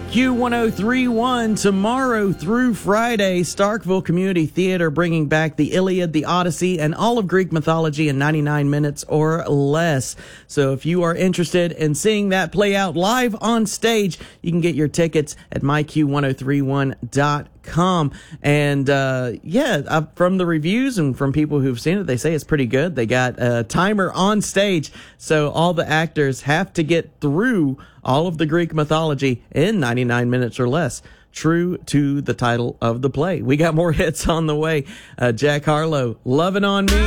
Q1031 tomorrow through Friday, Starkville Community Theater bringing back the Iliad, the Odyssey, and all of Greek mythology in 99 minutes or less. So if you are interested in seeing that play out live on stage, you can get your tickets at myq1031.com. And from the reviews and from people who've seen it, they say it's pretty good. They got a timer on stage, so all the actors have to get through all of the Greek mythology in 99 minutes or less, true to the title of the play. We got more hits on the way. Jack Harlow, Lovin' on Me.